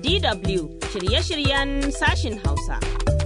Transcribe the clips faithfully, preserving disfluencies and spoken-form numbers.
D W shirye-shiryen sashin Hausa.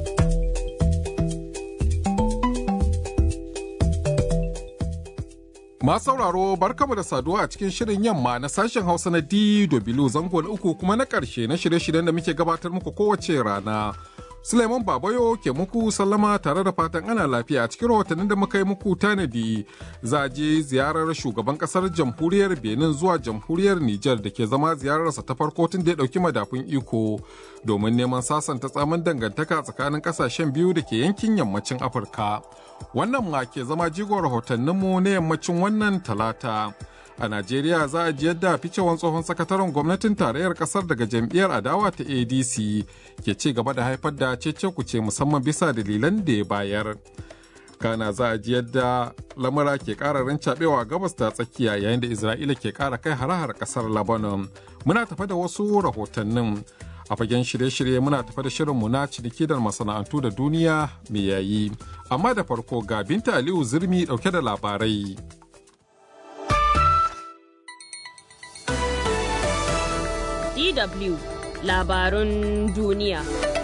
Masu sauraro barkamu da saduwa a cikin shirin yamma na sashen Hausa na D W zango na uku kuma na ƙarshe na shirye-shiryen da muke gabatar muku kowace rana. Suleiman Babayo ke muku sallama tare da fatan ana lafiya a cikin rahotannin da muka yi muku tanadi. Za a je ziyarar shugaban kasar jamhuriyar Benin zuwa jamhuriyar Nijar da ke zama ziyararsa ta farko tun da ya ɗauki madafun iko domin neman sasanta tsamin dangantaka tsakanin ƙasashen biyu da ke yankin yammacin Afirka. Wannan ma ke zama jigon rahotanninmu na yammacin wannan talata. A Najeriya za a ji yadda ficewan tsohon sakataren gwamnatin tarayyar kasar daga jam'iyyar adawa ta A D C ke ci gaba da haifar da cece-kuce musamman bisa dalilan da ya bayar. Kana za a ji yadda lamura ke ƙara rancaɓewa gabas ta tsakiya yayin da Isra'ila ke ƙara kai hare-hare ƙasar Lebanon. Muna tafa da wasu rahotannin. A fagen shirye-shirye muna tafa da shirinmu na ciniki da masana'antu da duniya mai yayi. Amma da farko ga Binta Aliyu Zirmi ɗauke da labarai. D W labarun duniya.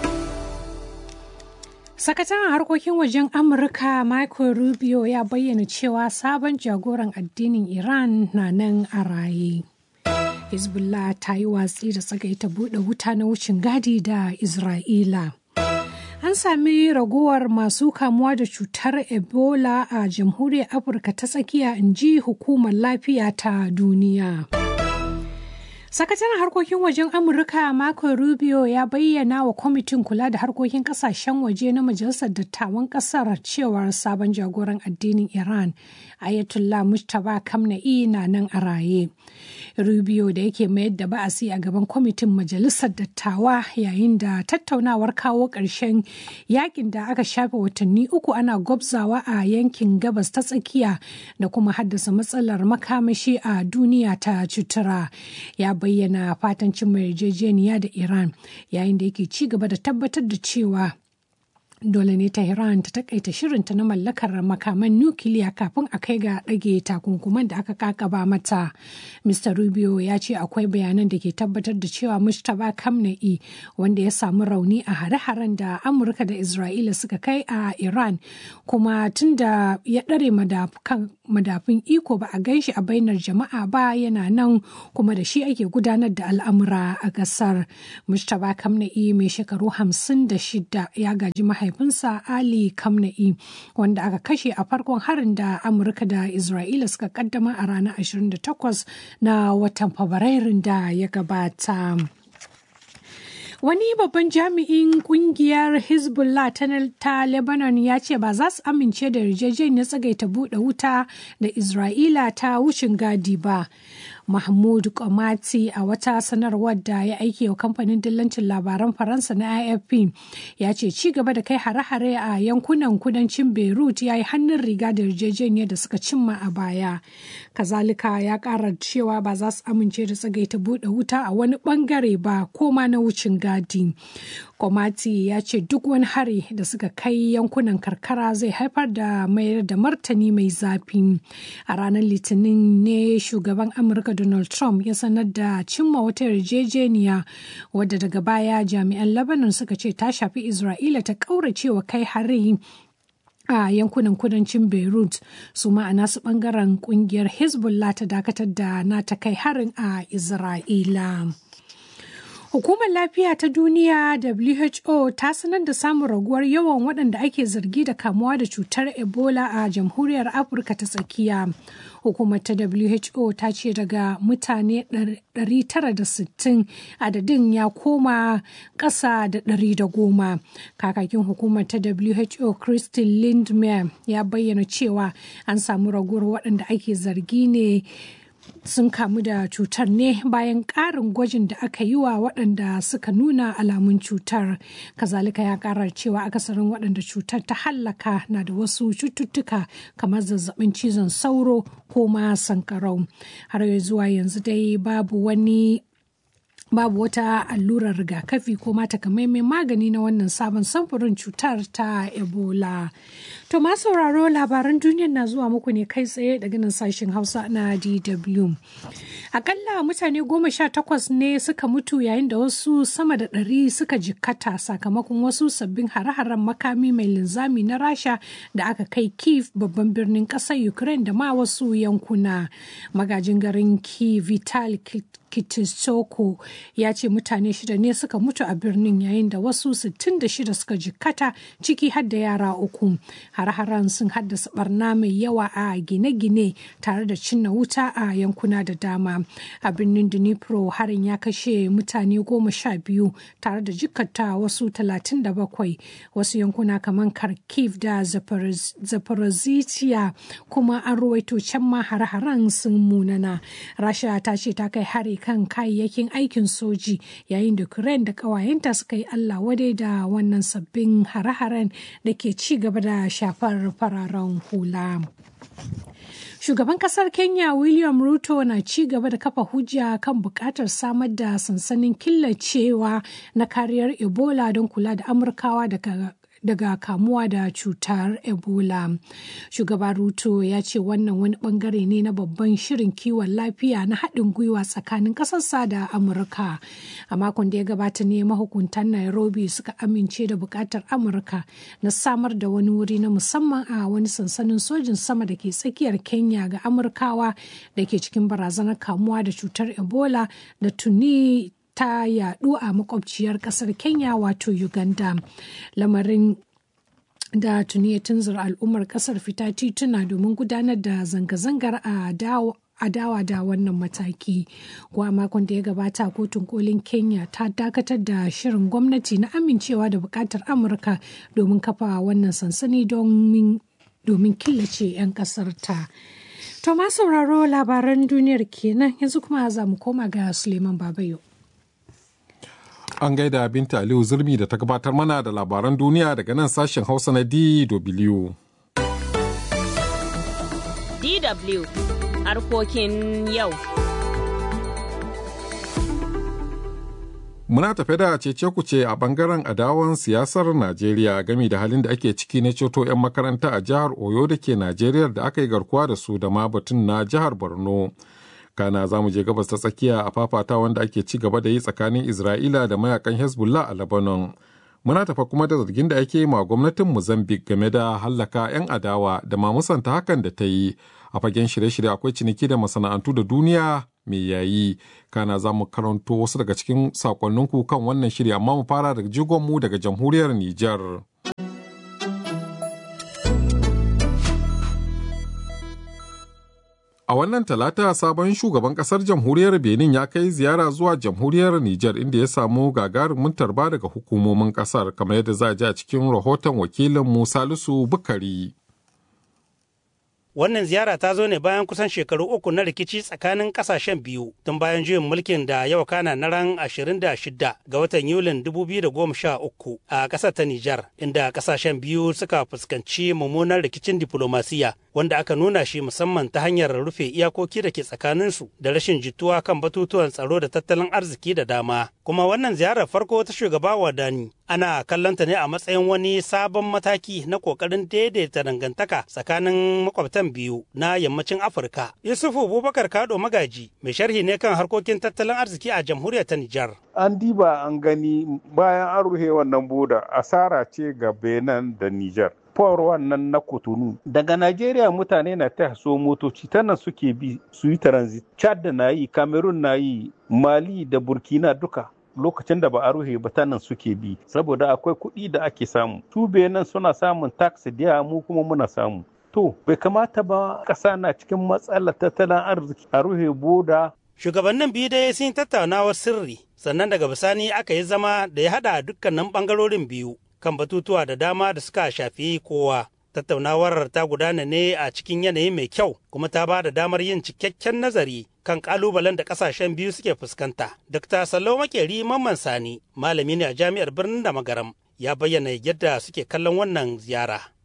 Sakataren harkokin wajen Amurka Marco Rubio ya bayyana cewa sabon jagoran addinin Iran na nan a raye. Hezbollah ta yi watsi da tsagaita buɗe wuta na wucin gadi da Isra'ila. An sami ragowar masu kamuwa da cutar Ebola a Jamhuriyar Afirka ta tsakiya, in ji Hukumar Lafiya ta Duniya. Sakataren harkokin wajen Amurka Marco Rubio ya bayyana wa kwamitin kula da harkokin kasashen waje na Majalisar Dattawan Kasar cewar sabon jagoran addinin Iran Ayatollah Mujtaba Khamenei na nan a raye. Rubio da yake mayar da ba'asi a gaban kwamitin Majalisar Dattawa yayin da tattaunawar kawo ƙarshen yakin da aka shafe watanni uku ana gwabzawa a yankin gabas ta tsakiya da kuma haddasa matsalar makamashi a duniya ta cutura. Ya bayyana fatan cimma yarjejeniya da Iran yayin da yake ci gaba da tabbatar da cewa dole ne Tehran ta takaita shirinta na mallakar makaman nukiliya kafin a kai ga ɗage takunkuman da aka kakaba mata. Mister Rubio ya ce akwai bayanan da ke tabbatar da cewa Mujtaba Khamenei, wanda ya samu rauni a hare-haren da Amurka da Isra'ila suka kai a Iran, kuma tun da ya ɗare madafun iko ba a gan shi a bainar jama'a ba, yana nan kuma da shi ake gudanar da al'amura a ƙasar. Mujtaba Khamenei mai shekaru hamsin da shida ya gaji mahaifinsa mahaifinsa Ali Khamenei, wanda aka kashe a farkon harin da Amurka da Isra'ila suka kaddama a ranar ashirin da takwas na watan Fabrairun da ya gabata. Wani babban jami'in kungiyar Hezbollah ta Lebanon ya ce ba za su amince da yarjejeniyar tsagaita buɗe wuta da Isra'ila ta wucin gadi ba. Mahmoud Komati a wata sanarwar da ya aike wa kamfanin dillancin labaran Faransa na A F P ya ce ci gaba da kai hare-hare a yankunan kudancin Beirut ya yi hannun riga da yarjejeniyar da suka cimma a baya. Kazalika ya ƙara cewa ba za su amince da tsagaita buɗe wuta a wani ɓangare ba ko ma na wucin gadi. Komati ya ce duk wani hari da suka kai yankunan karkara zai haifar da mayar da martani mai zafi. A ranar Litinin ne shugaban Amurka Donald Trump ya sanar da cimma wata yarjejeniya wadda daga baya jami'an Lebanon suka ce ta shafi Isra'ila ta ƙauracewa kai hari a yankunan kudancin Beirut. Su ma'ana su bangaren kungiyar Hezbollah ta dakatar da nata kai harin a Isra'ila. Hukumar Lafiya ta Duniya W H O ta sanar da samun raguwar yawan waɗanda ake zargi da kamuwa da cutar Ebola a Jamhuriyar Afirka ta Tsakiya. Hukumar ta W H O ta ce daga mutane ɗari tara da sittin adadin ya koma ƙasa da ɗari da goma. Kakakin hukumar ta W H O Christine Lindmeier ya bayyana cewa an samu raguwar waɗanda ake zargi ne sun kamu da cutar ne bayan ƙarin gwajin da aka yi wa waɗanda suka nuna alamun cutar. Kazalika ya ƙara cewa akasarin waɗanda cutar ta hallaka na da wasu cututtuka kamar zazzabin cizon sauro ko ma sankarau. Har zuwa yanzu dai babu wani babu wata allurar rigakafi ko ma takamaiman magani na wannan sabon samfurin cutar ta ebola. To ma sauraro labaran duniyar na zuwa muku ne kai tsaye daga nan sashen hausa na D W. Akalla mutane goma sha takwas ne suka mutu yayin da wasu sama da ɗari suka jikkata sakamakon wasu sabbin hare-haren makami mai linzami na rasha da aka kai Kiev babban birnin ƙasar Ukraine da ma wasu yankuna. Magajin garin Kiev Vital Kitissoko ya ce mutane shida ne suka mutu a birnin yayin da wasu sittin da shida suka jikkata ciki har da yara uku. Har-haren sun haddasa barna mai yawa a gine-gine tare da cinna wuta a yankuna da dama. A birnin Dnipro harin ya kashe mutane goma sha biyu tare da jikkata wasu talatin da bakwai. Wasu yankuna kamar Kharkiv da Zaporozhye kuma an ruwaito can ma har-haren sun munana. Rasha ta ce ta kai hari kan kayayyakin aikin soji yayin da Ukraine da ƙawayenta suka yi Allah wadai da wannan sabbin hare-haren da ke ci gaba da shafar fararen hula. Shugaban kasar Kenya William Ruto na ci gaba da kafa hujja kan bukatar samar da sansanin killacewa na kariyar Ebola don kula da Amurkawa daga daga kamuwa da cutar ebola. Shugaba Ruto ya ce wannan wani bangare ne na babban shirin kiwon lafiya na haɗin gwiwa tsakanin ƙasarsa da Amurka. A makon da ya gabata ne mahukuntan Nairobi suka amince da buƙatar Amurka na samar da wani wuri na musamman a wani sansanin sojin sama da ke tsakiyar Kenya ga Amurkawa da ke cikin barazanar kamuwa da cutar ebola da tuni ta yadu a makwabciyar kasar Kenya wato Uganda. Lamarin da tuni ya tunzura al'ummar kasar fita tituna domin gudanar da zanga-zangar a adawa da wannan mataki. Kuwa makon da ya gabata kotun kolin Kenya ta dakatar da shirin gwamnati na amincewa da bukatar Amurka domin kafa wannan sansani domin killace 'yan kasar ta. To ma sauraro labaran duniyar kenan yanzu kuma za mu koma ga Suleiman Babayo. An gaida Binta Aliyu Zurmi da ta gabatar mana da labaran duniya daga nan sashen Hausa na D W. D W harkokin yau. Muna tafe da cece kuce a bangaren adawan siyasar Najeriya game da halin da ake ciki na ceto 'yan makaranta a jihar Oyo da ke Najeriya da aka yi garkuwa da su da ma batun na jihar Borno. Kana za mu je gabas ta tsakiya a fafata wanda ake ci gaba da yi tsakanin Isra'ila da mayakan Hezbollah a Lebanon. Muna tafa kuma da zargin da ake ma gwamnatin Mozambique game da hallaka 'yan adawa da ma musanta hakan da ta yi. A fagen shirye-shirye akwai ciniki da masana'antu da duniya mai yayi. Kana za mu karanto wasu daga cikin sakonninku kan wannan shiri amma mu fara da jigonmu daga jamhuriyar Nijar. A wannan talata sabon shugaban kasar jamhuriyar Benin ya kai ziyara zuwa jamhuriyar Nijar inda ya samu gagarumin tarba daga hukumomin kasar kamar yadda za a ji a cikin rahoton wakilin Salisu Bukari. Wannan ziyara ta zo ne bayan kusan shekaru uku na rikici tsakanin kasashen biyu tun bayan juyin mulkin da yau kana na ran ashirin da shida ga watan Yulin dubu biyu da goma sha uku a ƙasar ta Nijar, inda kasashen biyu suka fuskanci mummunan rikicin diplomasiya wanda aka nuna shi musamman ta hanyar rufe iyakoki da ke tsakaninsu da rashin jituwa kan batutuwan tsaro da tattalin arziki da dama. Kuma wannan ziyarar farko ta shugaba Wadani ana kallonta ne a matsayin wani sabon mataki na kokarin daidaita dangantaka tsakanin makwabtan biyu na yammacin Afirka. Yusufu Abubakar Kado Magaji mai sharhi ne kan harkokin tattalin arziki a jamhuriyar ta Nijar. An diba an gani bayan an rufe wannan boda asara ce ga Benin da Nijar. Por wannan na Kotonu. Daga Najeriya mutane na ta so motoci ta nan suke bi su yi transit. Chad na yi, Cameroon na yi, Mali da Burkina duka. Lokacin da ba a ruhe ba ta nan suke bi saboda akwai kuɗi da ake samu. Su Benin suna samun tax da mu kuma muna samu. To bai kamata ba ƙasa na cikin matsalar tattalin arziki a ruhe boda. Shugabannin biyu dai sun tattaunawar sirri sannan daga bisani aka yi zama da ya haɗa dukkanin ɓangarorin biyu kan batutuwa da dama da suka shafi kowa. Tattaunawar ta gudana ne a cikin yanayi mai kyau kuma ta ba da damar yin cikakken nazari kan kalubalen da kasashen biyu suke fuskanta. Dokta Sallau Makeri Mamman Sani, malami ne a jami'ar birnin da Magaram, ya bayyana yadda suke kallon wannan ziyara.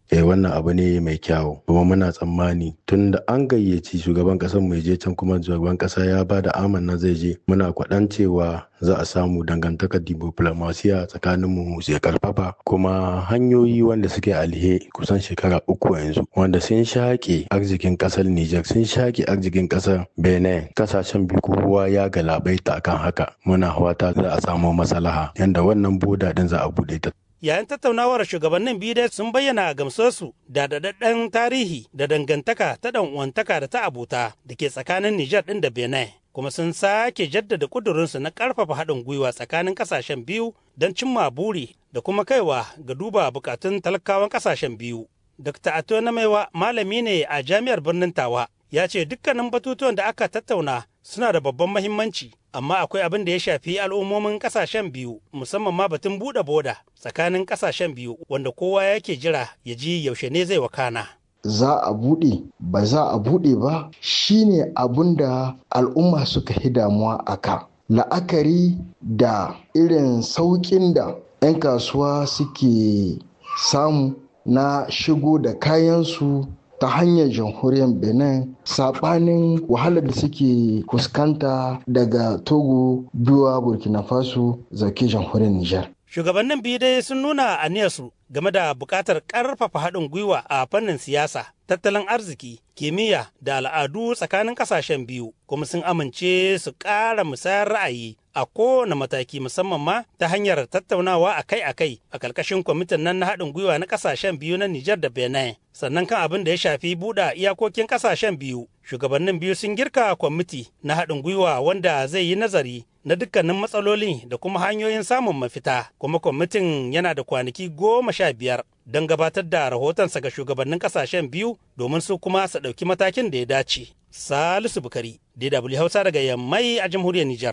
eh wannan abu ne mai kyawu kuma muna tsammani tun da an gayyaci shugaban ƙasar mu je can kuma shugaban ƙasa ya ba da amanna zai je muna kwaɗan cewa za a samu dangantakar diplomasiya tsakanin mu sai karfafa kuma hanyoyi wanda suke alhe kusan shekara uku yanzu wanda sun shaƙe arzikin ƙasar Niger sun shaƙe arzikin ƙasar Benin kasashen biyu kowa ya galabaita akan haka muna fata za a samu maslaha yanda wannan boda din za a bude ta. Yayin tattaunawar shugabannin biyu dai sun bayyana gamsuwarsu da daɗaɗɗen tarihi da dangantaka ta ɗan uwantaka da ta abota da ke tsakanin Nijar ɗin da Benin, kuma sun sake jaddada ƙudurinsu na ƙarfafa haɗin gwiwa tsakanin ƙasashen biyu don cimma buri da kuma kaiwa ga duba buƙatun talakawan ƙasashen biyu. Dokta Ato Namaiwa malami ne a Jami'ar Birnin Tawa, ya ce dukkanin batutuwan da aka tattauna suna da babban mahimmanci, amma akwai abin da ya shafi al'ummomin kasashen biyu, musamman ma batun buɗe boda tsakanin kasashen biyu wanda kowa yake jira ya ji yaushe ne zai wakana. Za a buɗe ba za a buɗe ba shine abin da al'umma suka yi damuwa a ka. La'akari da irin sauƙin da 'yan kasuwa suke samu na shigo da kayansu ta hanyar jamhuriyar Benin saɓanin wahalar da suke fuskanta daga Togo zuwa Burkina Faso zake jamhuriyar Nijar. Shugabannin biyu dai sun nuna aniyarsu game da buƙatar ƙarfafa haɗin gwiwa a fannin siyasa, tattalin arziki, kimiyya da al'adu tsakanin ƙasashen biyu, kuma sun amince su ƙara musayar ra'ayi a kowane mataki musamman ma ta hanyar tattaunawa akai-akai a ƙarƙashin kwamitin nan na haɗin gwiwa na ƙasashen biyu na Nijar da Benin. Sannan kan abin da ya shafi buɗe iyakokin ƙasashen biyu, shugabannin biyu sun girka kwamiti na haɗin gwiwa wanda zai yi nazari na dukkanin matsaloli da kuma hanyoyin samun mafita, kuma kwamitin yana da kwanaki goma sha biyar don gabatar da rahotonsa ga shugabannin ƙasashen biyu domin su kuma su ɗauki matakin da ya dace. Salisu Bukari, D W Hausa daga Yammai a jamhuriyar Nijar.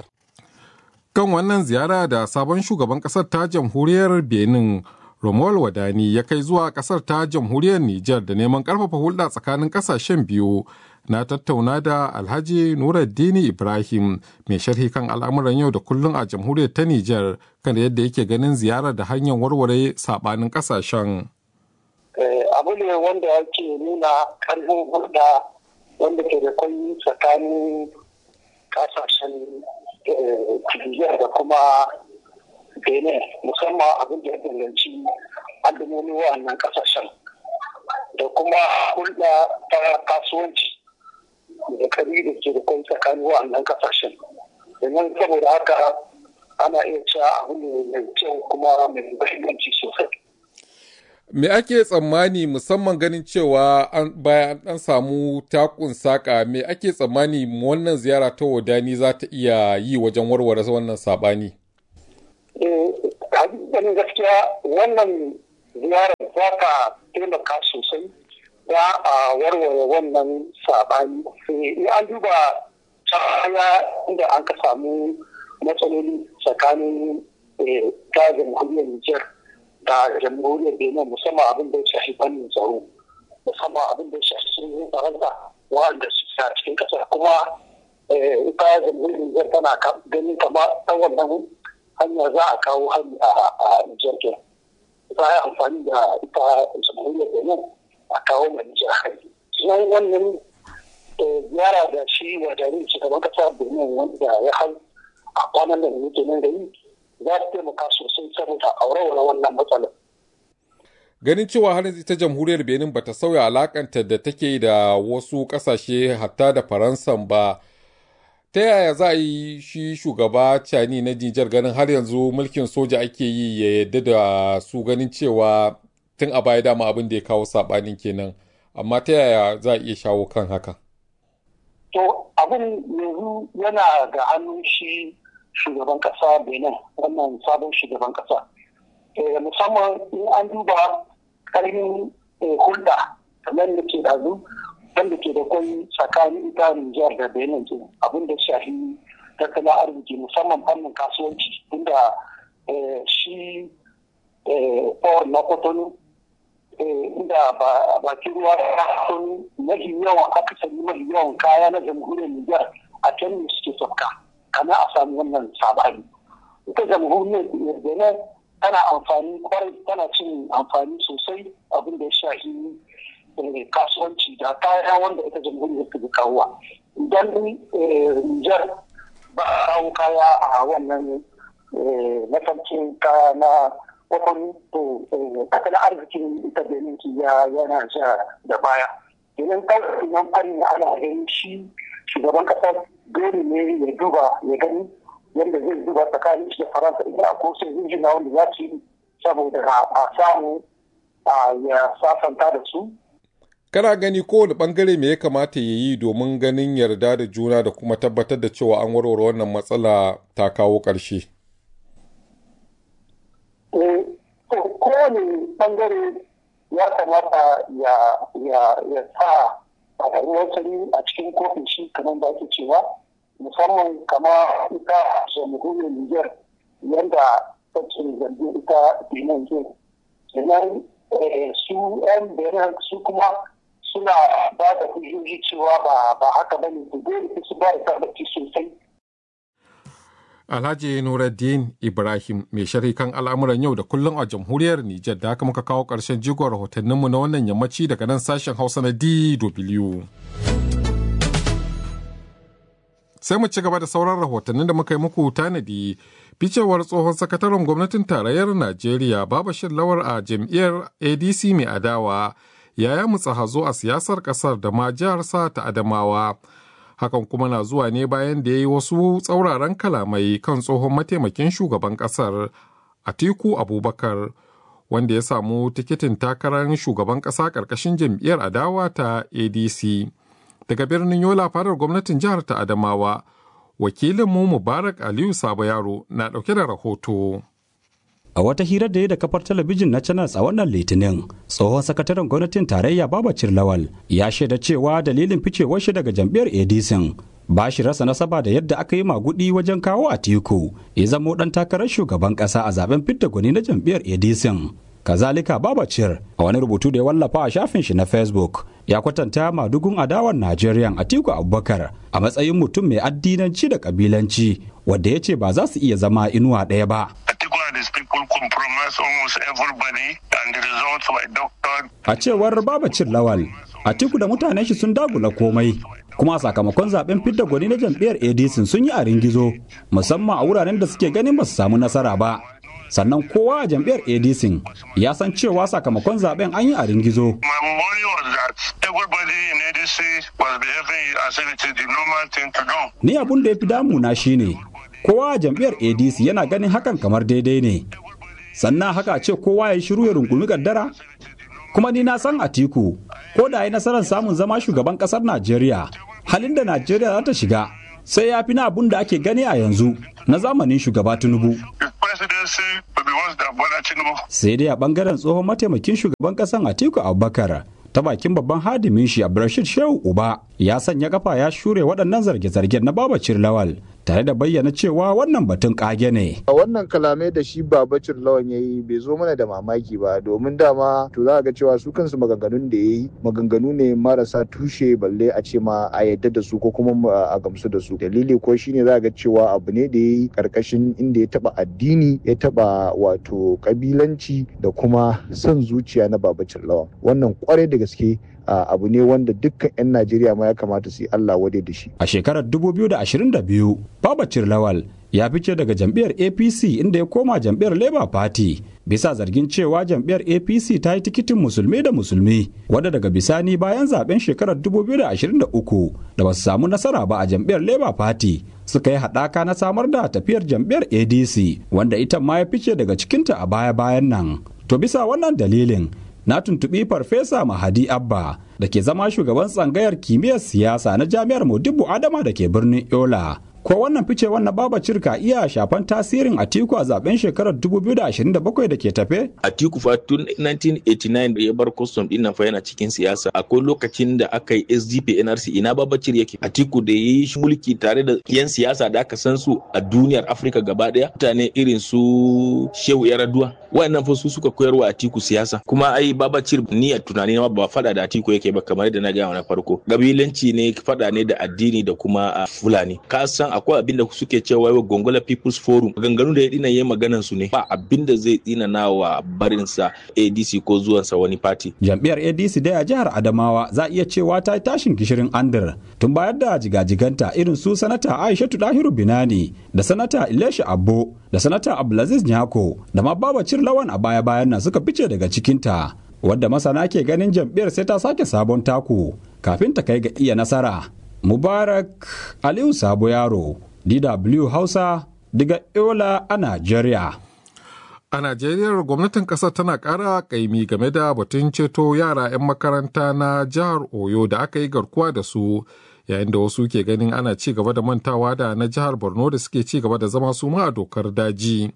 Kan wannan ziyara da sabon shugaban ƙasar ta jamhuriyar Benin Romuald Wadani ya kai zuwa ƙasar ta jamhuriyar Nijar da neman ƙarfafa hulɗa tsakanin ƙasashen biyu, na tattauna da Alhaji Nuruddini Ibrahim mai sharhi kan al'amuran yau da kullum a jamhuriyar ta Nijar kan yadda yake ganin ziyarar da hanyar warware saɓanin ƙasashen. Abu ne wanda yake nuna ƙarfin hulɗa wanda ke da kwai tsakanin ƙasashen Nijar da kuma Benin, musamman abin da ya danganci al'ummomi wa'annan ƙasashen da kuma hulɗa ta kasuwanci da kari da ke da kai tsakanin wa'annan kasashen. Domin saboda haka ana iya cewa abu ne mai kyau kuma mai muhimmanci sosai. Me ake tsammani musamman ganin cewa bayan an samu takun saka, me ake tsammani wannan ziyara ta Wadani za ta iya yi wajen warware wannan sabani? Eh, hakikanin gaskiya wannan ziyarar za ta taimaka sosai da a warware wannan sabani. In an duba baya inda an ka samu matsaloli tsakanin ta jamhuriyar Nijar da jamhuriyar Benin, musamman abin da ya shafi fannin tsaro, musamman abin da ya shafi sun faransa wanda su a cikin ƙasa, kuma ita jamhuriyar Nijar tana ganin kama ɗan wannan hanya za a kawo hari a Nijar ke. Za a yi amfani da ita jamhuriyar Benin a kawo mai Nijar hari. Sunan wannan ziyara da shi wajen shugaban kasa Benin wanda ya hau a kwanan da yake nan da yi za ta taimaka sosai saboda aurewar wannan matsalar. Ganin cewa har yanzu ita jamhuriyar Benin bata sauya alakanta da take da wasu kasashe hatta da Faransan ba, ta yaya za a yi shi shugaba Cani na Nijar ganin har yanzu mulkin soja ake yi ya yadda da su, ganin cewa tun a baya dama abin da ya kawo saɓanin kenan, amma ta yaya za a iya shawo kan haka? To abin yanzu yana ga hannun shi shugaban kasa Benin, wannan sabon shugaban kasa. Musamman in an duba ƙarfin hulɗa kamar da ke ɗazu wanda ke da kwai tsakanin ita Nijar da Benin ke abin da shafi tattalin arziki musamman fannin kasuwanci, inda shi Port na Cotonou inda bakin ruwa da Cotonou mafi yawan akasari mafi yawan kaya na jamhuriyar Nijar a can ne suke sauka, kana a samu wannan sabani. Ita jamhuriyar Benin tana amfani kwarai, tana cin amfani sosai abin da ya shafi kasuwanci da kaya wanda ita jamhuriyar ta kawowa. Idan Nijar ba a kawo kaya a wannan mafarkin kaya na wakon to tattalin arzikin ita Benin ya yana ja da baya. Idan kawai nan fari na ana gani shi shugaban kasar dole ne ya duba ya gani yadda zai duba tsakanin shi da Faransa idan akwai wasu injina wanda za su yi saboda a samu ya sasanta da su. Kana gani kowane bangare me ya kamata ya yi domin ganin yarda da juna da kuma tabbatar da cewa an warware wannan matsala ta kawo ƙarshe? Kowane bangare ya kamata ya sa a ruwan sanyi a cikin kofin shi kamar da ake cewa, musamman kama ita jamhuriyar Nijar yadda take zargin ita Benin ke. Sannan su 'yan Benin su kuma suna ba da hujjoji cewa ba haka bane, dole su ba da tabbaci sosai. Alhaji Nuruddin Ibrahim mai sharhi kan al'amuran yau da kullum a jamhuriyar Nijar, da haka muka kawo ƙarshen jigon rahotanninmu na wannan yammaci daga nan sashen Hausa na D W. Sai mu ci gaba da sauran rahotannin da muka yi muku tanadi. Ficewar tsohon sakataren gwamnatin tarayyar Najeriya Babashir Lawal a jam'iyyar A D C mai adawa ya yamutsa hazo a siyasar ƙasar da ma jiharsa ta Adamawa. Hakan kuma na zuwa ne bayan da ya yi wasu tsauraran kalamai kan tsohon mataimakin shugaban ƙasar Atiku Abubakar, wanda ya samu tikitin takarar shugaban ƙasa ƙarƙashin jam'iyyar adawa ta A D C. Daga birnin Yola fadar gwamnatin jihar ta Adamawa, wakilinmu Mubarak Aliyu Sabo Yaro na ɗauke da rahoto. A wata hirar da ya da kafar talabijin na Channels a wannan Litinin, tsohon sakataren gwamnatin tarayya Babacir Lawal ya shaida cewa dalilin ficewar shi daga jam'iyyar A D C ba shi rasa nasaba da yadda aka yi magudi wajen kawo Atiku ya zamo dan takarar shugaban kasa a zaben fidda gwani na jam'iyyar A D C. Kazalika Babacir a wani rubutu da ya wallafa a shafin shi na Facebook ya kwatanta madugun adawar Najeriya Atiku Abubakar a matsayin mutum mai addinanci da kabilanci wanda ya ce ba za su iya zama inuwa ɗaya ba. A cewar Babacir Lawal, Atiku da mutanen shi sun dagula komai, kuma sakamakon zaben fidda gwani na jam'iyyar A D C sun yi a ringizo, musamman a wuraren da suke ganin ba su samu nasara ba. Sannan kowa a jam'iyyar A D C ya san cewa sakamakon zaben an yi a ringizo. Ni abun da ya fi damuna shine kowa a jam'iyyar A D C yana ganin hakan kamar daidai ne. Sannan haka ce kowa ya shiru ya rungumi kaddara. Kuma ni na san Atiku, ko da ya nasarar samun zama shugaban kasar Najeriya, halin da Najeriya za ta shiga sai ya fi na abun da ake gani a yanzu na zamanin shugaba Tinubu. Sai dai a bangaren tsohon mataimakin shugaban kasan Atiku Abubakar ta bakin babban hadimin shi Abdulrashid Shehu Uba ya sanya kafa ya shure waɗannan zarge-zargen na Babacir Lawal tare da bayyana cewa wannan batun kage ne. A wannan kalamai da shi Babacir Lawal ya yi bai zo mana da mamaki ba, domin dama to za ga cewa su kansu maganganun da ya yi maganganu ne marasa tushe, balle a ce ma a yadda da su ko kuma a gamsu da su. Dalili ko shine za ga cewa abu ne da ya yi karkashin inda ya taba addini, ya taba wato kabilanci da kuma son zuciya na Babacir Lawal. Wannan kwarai da gaske Uh, abu ne wanda dukkan 'yan Najeriya ma ya kamata su yi Allah wadai da shi. A shekarar dubu biyu da ashirin da biyu, Babacir Lawal ya fice daga jam'iyyar A P C inda ya koma jam'iyyar Labour Party bisa zargin cewa jam'iyyar A P C ta yi tikitin musulmi da musulmi, wadda daga bisani bayan zaben shekarar dubu biyu da ashirin da uku da ba su samu nasara ba a jam'iyyar Labour Party suka yi haɗaka na samar da tafiyar jam'iyyar A D C wanda ita ma ya fice daga cikinta a baya-bayan nan. To bisa wannan dalilin na tuntuɓi Farfesa Mahadi Abba da ke zama shugaban tsangayar kimiyyar siyasa na Jami'ar Modibo Adama da ke birnin Yola. Ko wannan ficewar na Babacir ka iya shafan tasirin Atiku a zaben shekarar dubu biyu da ashirin da bakwai da ke tafe? Atiku fa tun nineteen eighty-nine da ya bar custom din nan fa yana cikin siyasa. Akwai lokacin da aka yi S D P N R C ina Babacir yake. Atiku da ya yi mulki tare da yan siyasa da aka san su a duniyar Afirka gaba daya. Mutane irin su Shehu Yaraduwa, wayannan fa su suka koyarwa Atiku siyasa. Kuma ai Babacir ni a tunani ma ba fada da Atiku yake ba, kamar da na gaya na farko. Gabilanci ne, fada ne da addini da kuma a Fulani. Ka san akwai abin da suke cewa wai Gongola People's Forum, ganganu da ya dina yayin maganan su ne, ba abin da zai dina nawa barinsa A D C ko zuwansa wani party. Jam'iyyar A D C dai a jihar Adamawa za iya cewa ta tashin gishirin andir tun bayar da jigajiganta irin su sanata Aishatu Dahiru Binani da sanata Ilesha Abbo da sanata Abdulaziz Nyako da ma Babacir Lawan a baya-bayan nan suka fice daga cikinta, wadda masana ke ganin jam'iyyar sai ta sake sabon taku kafin ta kai ga iya nasara. Mubarak Aliyu Sabo Yaro, D W Hausa, daga Yola a Najeriya. A Najeriya gwamnatin ƙasar tana ƙara ƙaimi game da batun ceto yara 'yan makaranta na jihar Oyo da aka yi garkuwa da su, yayin da wasu ke ganin ana ci gaba da mantawa da na jihar Borno da suke ci gaba da zama su ma a dokar daji.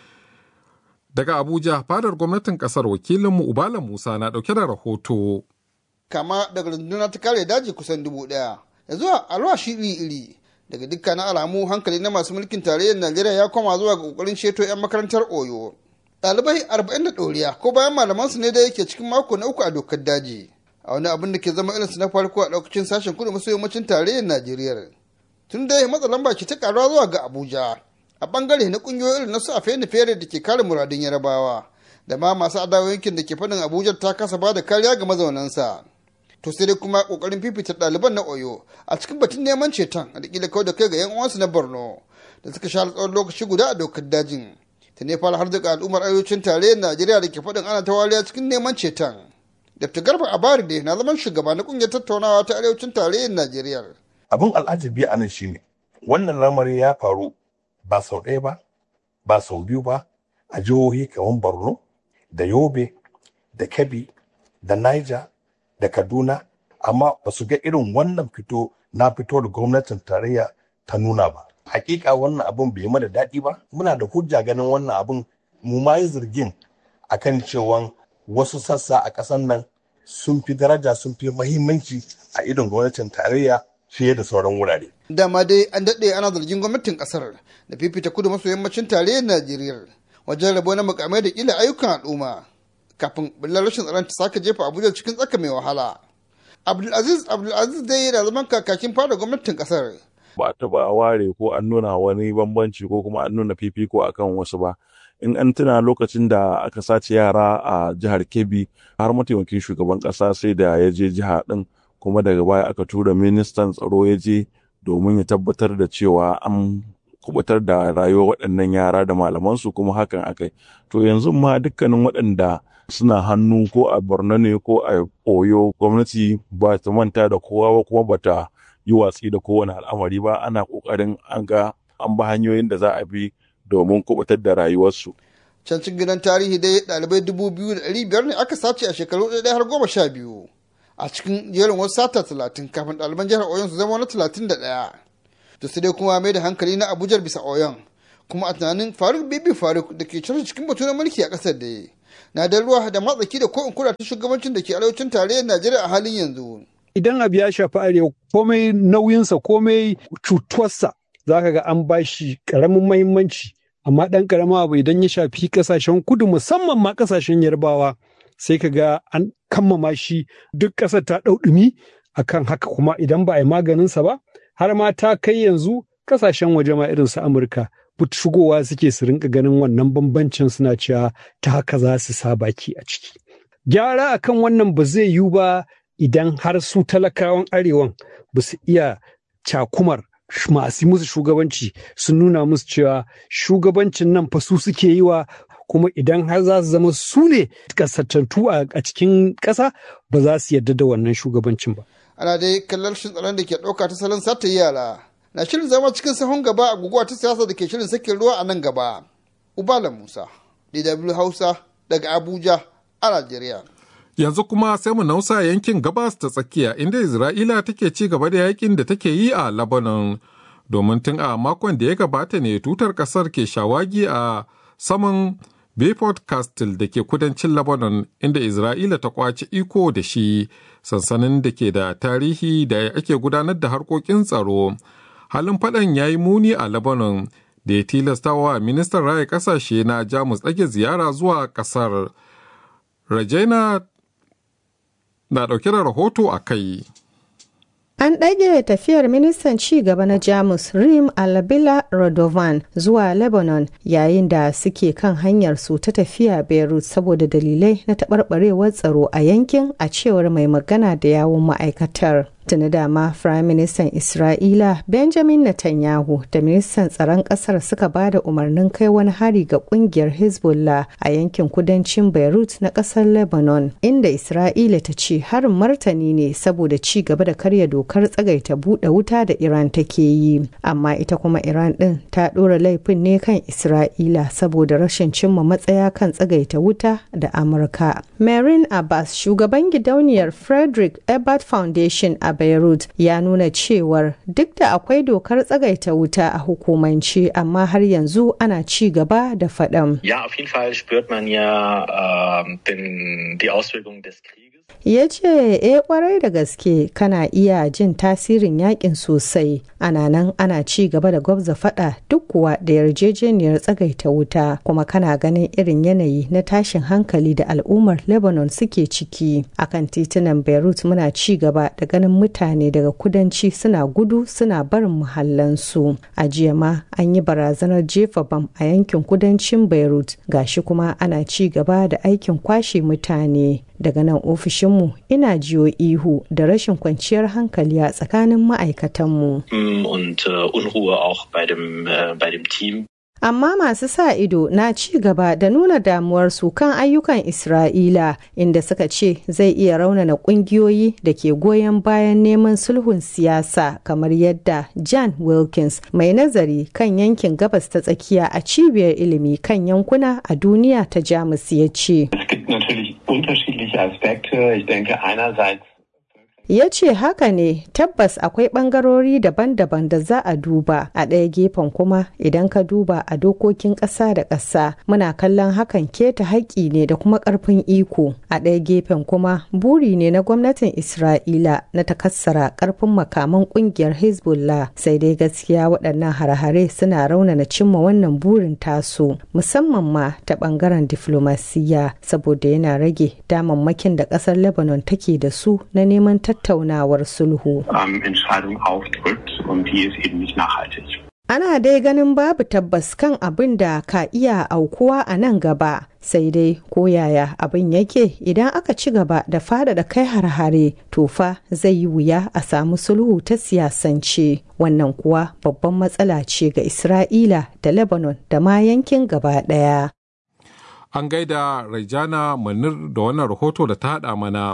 Daga Abuja, fadar gwamnatin ƙasar, wakilinmu Ubala Musa na ɗauke da rahoto. Kama daga rundunar ta kare daji kusan dubu ɗaya, da zuwa alwashi iri-iri. Daga dukkanin alamu hankali na masu mulkin tarayyar Najeriya ya koma zuwa ga kokarin ceto 'yan makarantar Oyo. Ɗalibai arba'in da ɗoriya ko bayan malamansu ne da yake cikin mako na uku a dokar daji. A wani abin da ke zama irinsu na farko a ɗaukacin sashen kudu maso yammacin tarayyar Najeriya. Tun da matsa lamba ke ta karuwa zuwa ga Abuja. A bangare na ƙungiyoyi irin na su a fere da ke kare muradun Yarabawa. Da ma masu adawa yankin da ke faɗin Abuja ta kasa ba da kariya ga mazaunansa. To sai dai kuma kokarin fifita ɗaliban na Oyo a cikin batun neman ceton da kila kawai da kai ga 'yan uwansu na Borno da suka sha tsawon lokaci guda a dokar dajin. Ta ne fara har daga al'ummar arewacin tarayyar Najeriya da ke faɗin ana ta wariya cikin neman ceton. Dr. Garba Abari ne na zaman shugaba na kungiyar tattaunawa ta arewacin tarayyar Najeriya. Abin al'ajabi a nan shine wannan lamari ya faru ba sau ɗaya ba, ba sau biyu ba a jihohi kamar Borno da Yobe da Kebbi da Niger da Kaduna, amma ba su ga irin wannan fito na fito da gwamnatin tarayya ta nuna ba. Hakika wannan abin bai mana daɗi ba, muna da hujja ganin wannan abin mu ma yi zargin akan cewa wasu sassa a ƙasar nan sun fi daraja sun fi mahimmanci a idon gwamnatin tarayya fiye da sauran wurare. Dama dai an daɗe ana zargin gwamnatin ƙasar da fifita kudu maso yammacin tarayyar Najeriya wajen rabo na mukamai da ƙila ayyukan al'umma. Kafin bullar rashin tsaron ta sake jefa Abuja cikin tsaka mai wahala. Abdulaziz Abdulaziz dai yana zaman kakakin fada gwamnatin kasar. Ba a taba ware ko an nuna wani bambanci ko kuma an nuna fifiko akan wasu ba. In an tuna lokacin da aka sace yara a jihar Kebbi, har mataimakin shugaban kasa sai da ya je jiha din, kuma daga baya aka tura ministan tsaro ya je domin ya tabbatar da cewa an kubutar da rayuwar waɗannan yara da malamansu, kuma hakan akai. To yanzu ma dukkanin waɗanda suna hannu ko a Borno ne ko a Oyo, gwamnati ba ta manta da kowa ba kuma ba ta yi watsi da kowane al'amari ba. Ana kokarin an ga an ba hanyoyin da za a bi domin kubutar da rayuwarsu. Can cikin gidan tarihi dai ɗalibai dubu biyu da ɗari biyar ne aka sace a shekaru ɗaya har goma sha biyu a cikin jerin wasu sata talatin kafin ɗaliban jihar Oyon su zama wani talatin da ɗaya. To sai dai kuma mai da hankali na Abuja bisa Oyon, kuma a tunanin Faruk Bibi Faruk da ke cire cikin batu na mulki a ƙasar da na da ruwa da matsaki da ko in kula ta shugabancin da ke arewacin tarayyar Najeriya a halin yanzu. Idan abu ya shafi arewa komai nauyinsa komai cutuwarsa za ka ga an ba shi ƙaramin mahimmanci, amma ɗan ƙaramin abu idan ya shafi ƙasashen kudu musamman ma ƙasashen yarbawa sai ka ga an kammama shi duk ƙasar ta ɗau ɗumi akan haka, kuma idan ba a yi maganinsa ba har ma ta kai yanzu ƙasashen waje ma irin su Amurka shigowa suke su rinka ganin wannan bambancin suna cewa ta haka za su sa baki a ciki. Gyara akan wannan ba zai yiwu ba idan har su talakawan arewan ba su iya cakumar masu musu shugabanci sun nuna musu cewa shugabancin nan fa su suke yi wa, kuma idan har za su zama su ne kasattantu a cikin ƙasa ba za su yarda da wannan shugabancin ba. Ana dai kallon shin tsaron da ke ɗauka ta salon sata yara na shirin zama cikin sahun gaba a guguwa ta siyasa da ke shirin sakin ruwa a nan gaba. Ubala Musa, D W Hausa daga Abuja a Najeriya. Yanzu kuma sai mu nausa yankin gabas ta tsakiya inda Isra'ila take ci gaba da yakin da take yi a Lebanon. Domin tun a makon da ya gabata ne tutar kasar ke shawagi a saman Beaufort Castle da ke kudancin Lebanon, inda Isra'ila ta kwaci iko da shi, sansanin da ke da tarihi da ake gudanar da harkokin tsaro. Halin faɗan ya yi muni a Lebanon da ya tilasta wa ministan raya kasashe na Jamus ɗage ziyara zuwa ƙasar. Rajaina na ɗauke da rahoto a kai. An ɗage tafiyar ministan ci gaba na Jamus Rim Alabila Radovan zuwa Lebanon yayin da suke kan hanyar su ta tafiya Beirut saboda dalilai na taɓarɓarewar tsaro a yankin, a cewar mai magana da yawun ma'aikatar. Tuni dama Firayim Ministan Isra'ila Benjamin Netanyahu da Ministan Tsaron ƙasar suka ba da umarnin kai wani hari ga ƙungiyar Hezbollah a yankin kudancin Beirut na ƙasar Lebanon, inda Isra'ila ta ce harin martani ne saboda ci gaba da karya dokar tsagaita buɗe wuta da Iran take yi. Amma ita kuma Iran ɗin ta ɗora laifin ne kan Isra'ila saboda rashin cimma matsaya kan tsagaita wuta da Amurka. Marin Abbas, shugaban gidauniyar Frederick Ebert Foundation a Beirut, ya nuna cewar duk da akwai dokar tsagaita wuta a hukumance, amma har yanzu ana ci gaba da faɗan. Ja, auf jeden Fall spürt man ja äh, den, die Auswirkungen des Krieges. Ya ce, e kwarai da gaske kana iya jin tasirin yakin sosai, ana nan ana ci gaba da gwabza fada duk kuwa da yarjejeniyar tsagaita wuta, kuma kana ganin irin yanayi na tashin hankali da al'ummar Lebanon suke ciki. Akan titunan Beirut muna ci gaba da ganin mutane daga kudanci suna gudu suna barin muhallansu. A jiya ma an yi barazanar jefa bam a yankin kudancin Beirut, gashi kuma ana ci gaba da aikin kwashe mutane. Daga nan ofishinmu ina jiyo ihu da rashin kwanciyar hankali a tsakanin ma'aikatanmu. Und uh, Unruhe auch bei dem, uh, bei dem Team. Amma masu sa ido na ci gaba da nuna damuwarsu kan ayyukan Isra'ila, inda suka ce zai iya raunana kungiyoyi da ke goyon bayan neman sulhun siyasa, kamar yadda Jan Wilkins, mai nazari kan yankin gabas ta tsakiya a cibiyar ilimi kan yankuna a duniya ta Jamus, ya ce. Ya ce haka ne, tabbas akwai ɓangarori daban-daban da za a duba. A ɗaya gefen kuma idan ka duba a dokokin ƙasa da ƙasa, muna kallon hakan keta haƙƙi ne da kuma ƙarfin iko. A ɗaya gefen kuma buri ne na gwamnatin Isra'ila na takassara ƙarfin makaman ƙungiyar Hezbollah. Sai dai gaskiya waɗannan hare-hare suna raunana cimma wannan burin tasu, musamman ma ta ɓangaren diflomasiyya, saboda yana rage damammakin da ƙasar Lebanon take da su na neman tattaunawar sulhu. Ana dai ganin babu tabbas kan abin da ka iya aukuwa a nan gaba, sai dai koyaya abin yake idan aka ci gaba da faɗaɗa kai har-hare, to fa zai yi wuya a samu sulhu ta siyasance. Wannan kuwa babban matsala ce ga Isra'ila da Lebanon da ma yankin gaba ɗaya. An gaida Raijana Manir da wannan rahoto da ta haɗa mana.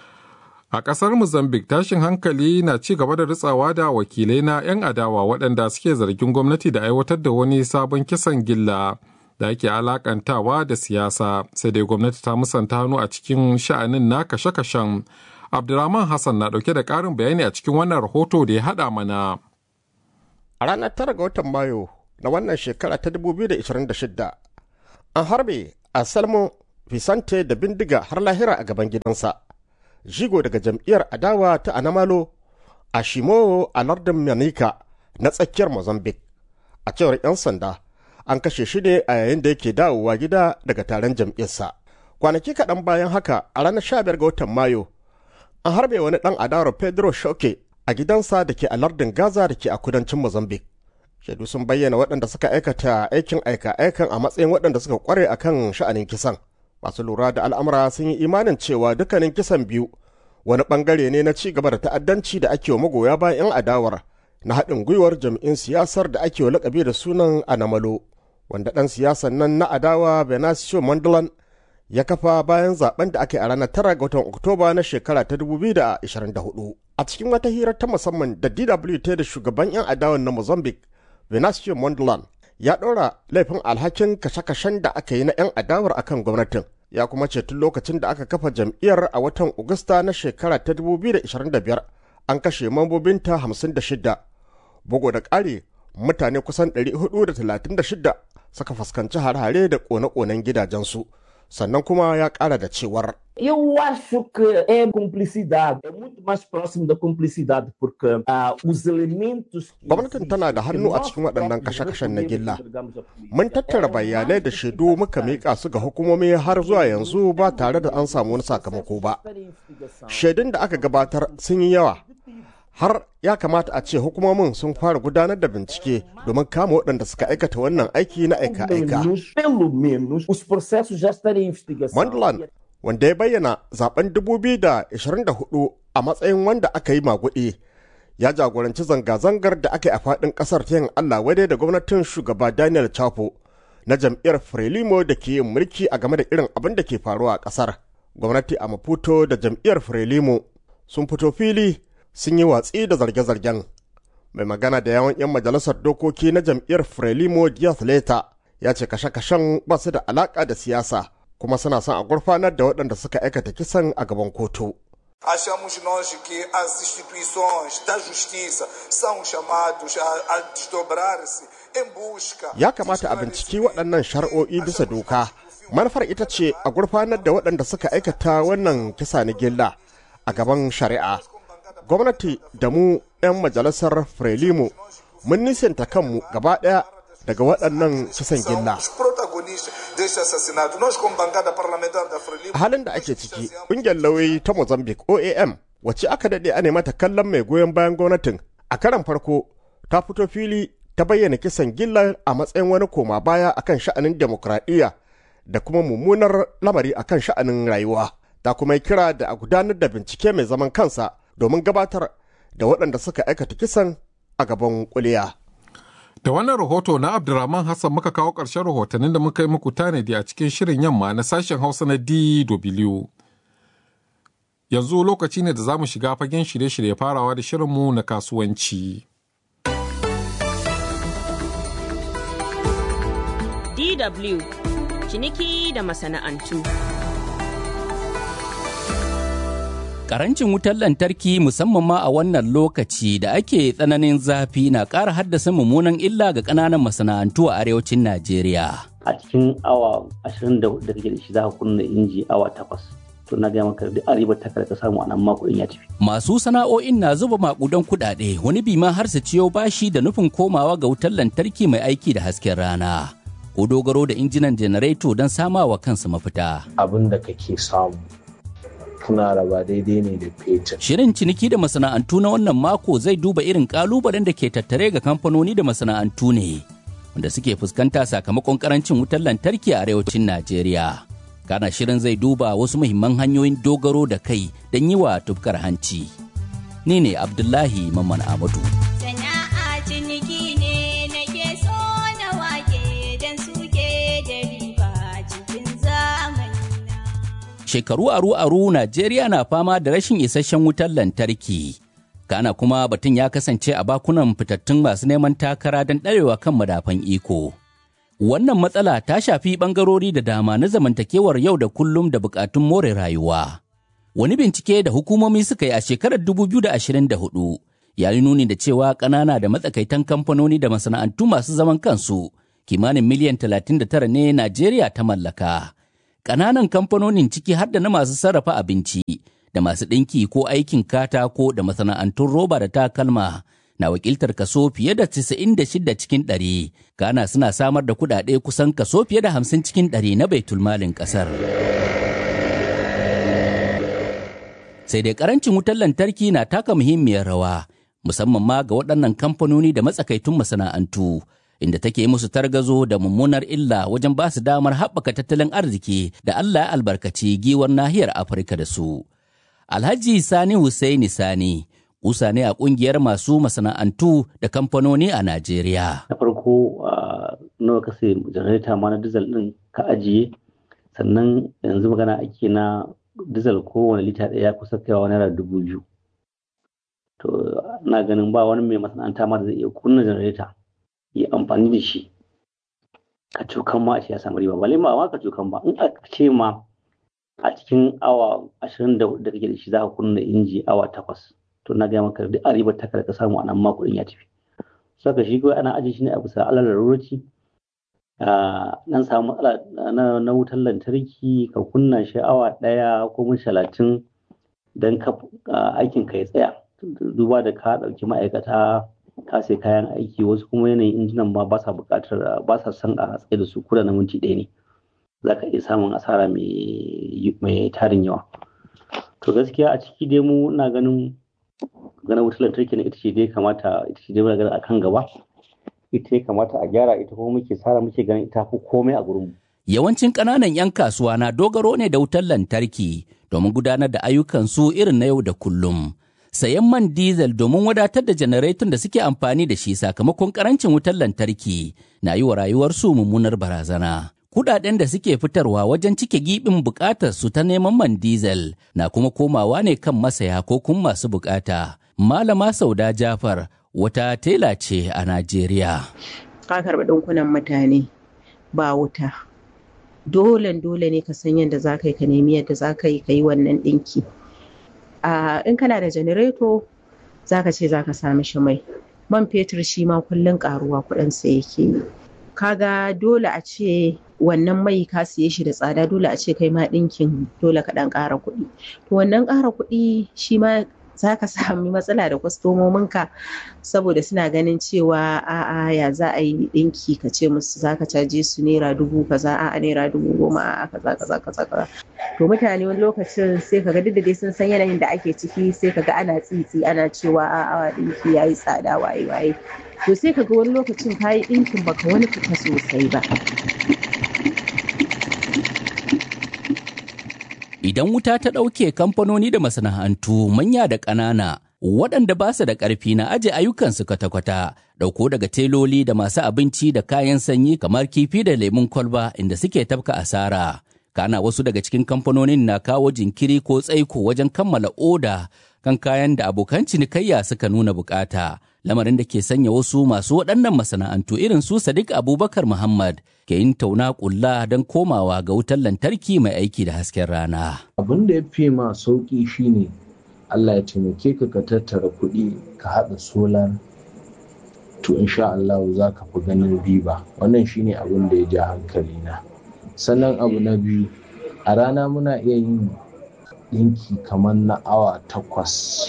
A ƙasar Mozambique tashin hankali na ci gaba da ritsawa da wakilai na 'yan adawa waɗanda suke zargin gwamnati da aiwatar da wani sabon kisan gilla da ake alakantawa da siyasa, sai dai gwamnati ta musanta hannu a cikin sha'anin na kashe-kashen. Abdulrahman Hassan na ɗauke da ƙarin bayani a cikin wannan rahoto da ya haɗa mana. A ranar tara ga watan Mayu na wannan shekara ta dubu biyu da ashirin da shida, an harbe Anselmo Vicente da bindiga har lahira a gaban gidansa. Jigo daga jam'iyyar adawa ta Anamalo a Shimowo a lardin Manica na tsakiyar Mozambique. A cewar 'yan sanda, an kashe shi ne a yayin da yake dawowa gida daga taron jam'iyyarsa. Kwanaki kaɗan bayan haka, a ranar sha biyar ga watan Mayu, an harbe wani ɗan adawar Pedro Shoke a gidansa da ke a lardin Gaza da ke a kudancin Mozambique. Shaidu sun bayyana waɗanda suka aikata aikin aika-aikan a matsayin waɗanda suka ƙware a kan sha'anin kisan. Masu lura da al'amura sun yi imanin cewa dukkanin kisan biyu wani bangare ne na ci gaba da ta'addanci da ake wa magoya bayan 'yan adawar na haɗin gwiwar jam'in siyasar da ake wa lakabi da sunan Anamalo, wanda ɗan siyasan nan na adawa Venancio Mondlane ya kafa bayan zaben da aka yi a ranar tara ga watan Oktoba na shekara ta dubu biyu da ashirin da hudu. A cikin wata hira ta musamman da D W ta da shugaban 'yan adawan na Mozambique, Venancio Mondlane ya ɗora laifin alhakin kashe-kashen da aka yi na 'yan adawar akan gwamnatin. Ya kuma ce tun lokacin da aka kafa jam'iyyar a watan Agusta na shekara ta dubu biyu da ashirin da biyar an kashe mambobinta hamsin da shida. Bugu da ƙari, mutane kusan ɗari hudu da talatin da shida suka fuskanci hare-hare da ƙone-ƙonen gidajensu, sannan kuma ya ƙara da cewar Eu acho que é cumplicidade, é muito mais próximo da cumplicidade, porque uh, os elementos. Gwamnatin tana da hannu a cikin waɗannan kashe-kashen na gilla. Mun tattara bayanai da shaidu muka miƙa su ga hukumomi har zuwa yanzu ba tare da an samu wani sakamako ba. Shaidun da aka gabatar sun yi yawa. Har ya kamata a ce hukumomin sun fara gudanar da bincike domin kama waɗanda suka aikata wannan aiki na aika-aika. Mandland wanda ya bayyana zaben dubu biyu da ashirin da hudu a matsayin wanda aka yi maguɗi ya jagoranci zanga-zangar da aka yi a faɗin ƙasar ta yin Allah wadai da gwamnatin shugaba Daniel Chapo na jam'iyyar Frelimo da ke yin mulki a game da irin abin da ke faruwa a ƙasar. Gwamnati a Maputo da jam'iyyar Frelimo sun fito fili sun yi watsi da zarge-zargen. Mai magana da yawan 'yan majalisar dokoki na jam'iyyar Frelimo Diaz Leta ya ce kashe-kashen ba su da alaƙa da siyasa. kuma suna son a gurfanar da waɗanda suka aikata kisan a gaban kotu. Achamos nós que as instituições da justiça são chamados a desdobrar-se em busca. Ya kamata a binciki waɗannan shari'o'i bisa doka. Manufar ita ce a gurfanar da waɗanda suka aikata wannan kisa na gilla a gaban shari'a. Gwamnati da mu 'yan majalisar Frelimo mun nisanta kanmu gaba ɗaya daga waɗannan kisan gilla. A halin da ake ciki, ƙungiyar lauyoyi ta Mozambique O A M, wacce aka daɗe a mata kallon mai goyon bayan gwamnatin, a karan farko ta fito fili ta bayyana kisan gillar a matsayin wani koma baya akan sha'anin demokradiyya da kuma mummunar lamari akan sha'anin rayuwa. Ta kuma yi kira da a gudanar da bincike mai zaman kansa domin gabatar da waɗanda suka aikata kisan a gaban kuliya. Da wannan rahoto na Abdurrahman Hassan muka kawo ƙarshen rahotannin da muka yi muku tanadi a cikin shirin yamma na sashen Hausa na D W. Yanzu lokaci ne da za mu shiga fagen shirye-shirye farawa da shirinmu na kasuwanci. D W ciniki da masana'antu. Karancin wutar lantarki musamman ma a wannan lokaci da ake tsananin zafi na ƙara haddasa mummunan illa ga ƙananan masana'antu a arewacin Najeriya. A cikin awa ashirin da hudu da kake da shi za ka kunna inji awa takwas. To na gaya maka duk aribar ta ka samu a nan mako ya tafi. Masu sana'o'in na zuba makudan kuɗaɗe wani bi ma har su ciyo bashi da nufin komawa ga wutar lantarki mai aiki da hasken rana. Ko dogaro da injinan janareto don samawa kansu mafita. Abin da kake samu kuna raba daidai ne da fetur. Shirin ciniki da masana'antu na wannan mako zai duba irin kalubalen da ke tattare ga kamfanoni da masana'antu ne wanda suke fuskanta sakamakon karancin wutar lantarki a arewacin Najeriya. Kana shirin zai duba wasu muhimman hanyoyin dogaro da kai don yi wa tufkar hanci. Ni ne Abdullahi Mamman Amadu. Sana'a ciniki ne nake so na wake don suke da riba cikin zamani. Shekaru aru-aru Najeriya na fama da rashin isasshen wutar lantarki. Kana kuma batun ya kasance a bakunan fitattun masu neman takara don ɗarewa kan madafan iko. Wannan matsala ta shafi ɓangarori da dama na zamantakewar yau da kullum da buƙatun more rayuwa. Wani bincike da hukumomi suka yi a shekarar dubu biyu da ashirin da hudu ya yi nuni da cewa ƙanana da matsakaitan kamfanoni da masana'antu masu zaman kansu kimanin miliyan talatin da tara ne Najeriya ta mallaka. Ƙananan kamfanonin ciki har da na masu sarrafa abinci da masu ɗinki ko aikin katako da masana'antun roba da takalma na wakiltar kaso fiye da casa'in da shida cikin ɗari. Ghana suna samar da kuɗaɗe kusan kaso fiye da hamsin cikin ɗari na baitulmalin ƙasar. Sai dai ƙarancin wutar lantarki na taka muhimmiyar rawa, musamman ma ga waɗannan kamfanoni da matsakaitun masana'antu. Inda take musu targazo da mummunar illa wajen ba su damar haɓaka tattalin arziki da Allah ya albarkaci giwar nahiyar Afirka da su. Alhaji Sani Hussaini Sani, kusa ne a ƙungiyar masu masana'antu da kamfanoni a Najeriya. Na farko nawa ka sai janareta ma na dizal ɗin ka ajiye, sannan yanzu magana ake na dizal kowane lita ɗaya kusa kaiwa naira dubu biyu. To na ganin ba wani mai masana'anta ma da zai iya kunna janareta. Yi amfani da shi ka cokan ma a ce ya samu riba bale ma ka cokan ba in aka ce ma a cikin awa ashirin da hudu da kake da shi za ka kunna inji awa takwas to na gaya maka duk a ribar ta ka samu a nan ma kuɗin ya tafi saka shi kawai ana ajiye shi ne a bisa alal larurci nan samu matsala na wutar lantarki ka kunna shi awa ɗaya ko mun talatin don aikin ka ya tsaya duba da ka ɗauki ma'aikata ka sai kayan aiki wasu kuma yanayin injinan ma ba sa buƙatar ba sa son a tsaye da su kula na minti ɗaya ne za ka iya samun asara mai tarin yawa to gaskiya a ciki dai mu ina ganin ganin wutar lantarki na ita ce dai kamata ita ce dai muna ganin akan gaba ita ya kamata a gyara ita kuma muke tsara muke ganin ita fi komai a gurinmu. Yawancin ƙananan 'yan kasuwa na dogaro ne da wutar lantarki domin gudanar da ayyukansu irin na yau da kullum. Sayan man diesel domin wadatar da janareton da suke amfani da shi sakamakon ƙarancin wutar lantarki na yi wa rayuwarsu mummunar barazana. Kuɗaɗen da suke fitarwa wajen cike giɓin buƙatar su ta neman man diesel na kuma komawa ne kan masaya ko kuma masu buƙata. Malama Sauda Jafar wata tela ce a Najeriya. Ka karɓi ɗinkunan mutane ba wuta. Dole dole ne ka san yadda za ka yi ka nemi yadda za ka yi ka yi wannan ɗinki. In kana da janareto za ka ce za ka sami shi mai. Man fetur shi ma kullum ƙaruwa kuɗinsa yake yi. Kaga dole a ce wannan mai ka siye shi da tsada dole a ce kai ma ɗinkin dole ka ɗan ƙara kuɗi. To wannan ƙara kuɗi shi ma za ka sami matsala da kwastomominka saboda suna ganin cewa a'a ya za a yi ɗinki ka ce musu za ka caje su naira dubu kaza a'a naira dubu goma a'a kaza kaza kaza kaza to mutane wani lokacin sai kaga duk da dai sun san yanayin da ake ciki sai kaga ana tsitsi ana cewa a'a ɗinki yayi tsada waye waye to sai kaga wani lokacin kayi ɗinkin baka wani fita sosai ba. Idan wuta ta ɗauke kamfanoni da masana'antu manya da ƙanana waɗanda ba su da ƙarfi na aje ayyukansu kwata-kwata ɗauko daga teloli da masu abinci da kayan sanyi kamar kifi da lemun kwalba inda suke tafka asara. Kana wasu daga cikin kamfanonin na kawo jinkiri ko tsaiko wajen kammala oda kan kayan da abokan cinikayya suka nuna bukata. Lamarin da ke sanya wasu masu waɗannan masana'antu irin su Sadiq Abubakar Muhammad ke yin tauna ƙulla don komawa ga wutar lantarki mai aiki da hasken rana. Abin da ya fi ma sauƙi shine Allah ya taimake ka ka tattara kuɗi ka haɗa solar to insha Allah za ka fi ganin riba. Wannan shine abin da ya ja hankali na. Sannan abu na biyu a rana muna iya yin ɗinki kamar na awa takwas.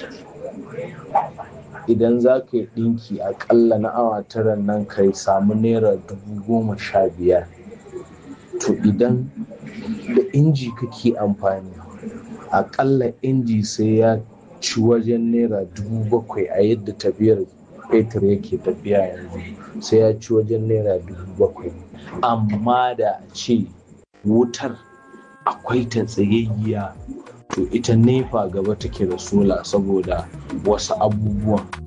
Idan za ka yi ɗinki aƙalla na awa tara nan ka samu naira dubu goma sha biyar to idan da inji kake amfani aƙalla inji sai ya ci wajen naira dubu bakwai a yadda tafiyar fetur yake tafiya yanzu sai ya ci wajen naira dubu bakwai amma da a ce wutar akwai ta tsayayya to ita nefa gaba take da sola saboda wasu abubuwan